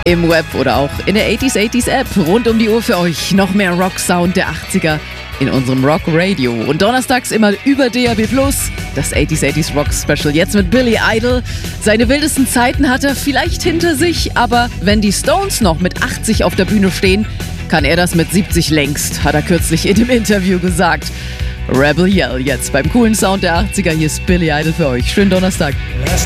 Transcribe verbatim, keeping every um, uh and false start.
im Web oder auch in der achtziger achtziger App. Rund um die Uhr für euch noch mehr Rock-Sound der achtziger in unserem Rock Radio. Und donnerstags immer über D A B plus, das achtziger achtziger Rock Special. Jetzt mit Billy Idol. Seine wildesten Zeiten hat er vielleicht hinter sich, aber wenn die Stones noch mit achtzig auf der Bühne stehen, kann er das mit siebzig längst, hat er kürzlich in dem Interview gesagt. Rebel Yell jetzt beim coolen Sound der achtziger. Hier ist Billy Idol für euch. Schönen Donnerstag.